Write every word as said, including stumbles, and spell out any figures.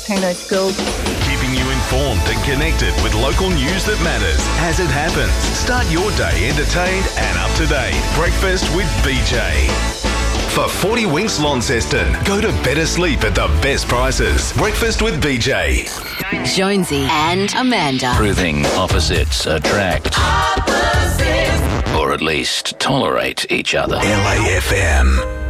Tino Schools. Keeping you informed and connected with local news that matters as it happens. Start your day entertained and up to date. Breakfast with B J. For forty Winks Launceston, go to better sleep at the best prices. Breakfast with B J. Jonesy and Amanda. Proving opposites attract. Opposites. Or at least tolerate each other. L A F M.